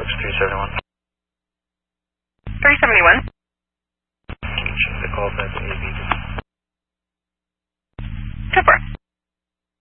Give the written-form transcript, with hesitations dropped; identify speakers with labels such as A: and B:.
A: Brooks 371.
B: 371.
A: Can you check the call back to AB?